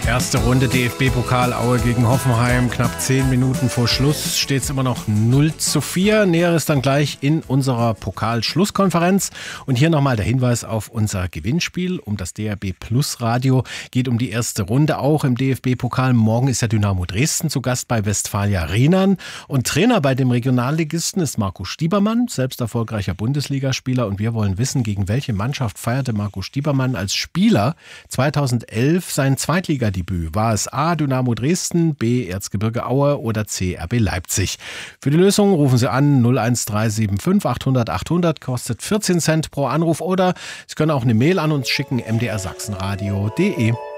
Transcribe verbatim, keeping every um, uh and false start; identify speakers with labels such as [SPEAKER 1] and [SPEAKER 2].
[SPEAKER 1] Erste Runde D F B-Pokal Aue gegen Hoffenheim. Knapp zehn Minuten vor Schluss steht es immer noch null zu vier. Näheres dann gleich in unserer Pokal-Schlusskonferenz. Und hier nochmal der Hinweis auf unser Gewinnspiel um das D R B Plus Radio. Geht um die erste Runde auch im D F B-Pokal. Morgen ist ja Dynamo Dresden zu Gast bei Westfalia Rheinland. Und Trainer bei dem Regionalligisten ist Marco Stiebermann, selbst erfolgreicher Bundesligaspieler. Und wir wollen wissen, gegen welche Mannschaft feierte Marco Stiebermann als Spieler zweitausendelf sein Zweitligadebüt? War es A. Dynamo Dresden, B. Erzgebirge Aue oder C. R B Leipzig? Für die Lösung rufen Sie an null eins drei sieben fünf achthundert achthundert, kostet vierzehn Cent pro Anruf, oder Sie können auch eine Mail an uns schicken, m d r sachsenradio punkt d e.